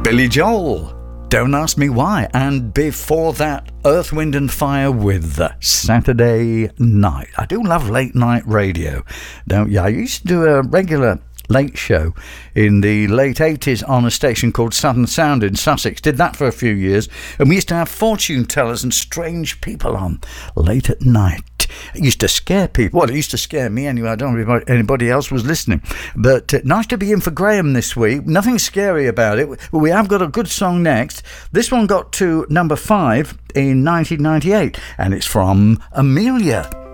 Billy Joel, Don't Ask Me Why, and before that, Earth, Wind and Fire with Saturday Night. I do love late night radio, don't you? I used to do a regular late show in the late 80s on a station called Southern Sound in Sussex. Did that for a few years, and we used to have fortune tellers and strange people on late at night. It used to scare people. Well, it used to scare me anyway. I don't know if anybody else was listening. But nice to be in for Graham this week. Nothing scary about it. We have got a good song next. This one got to number 5 in 1998, and it's from Amelia.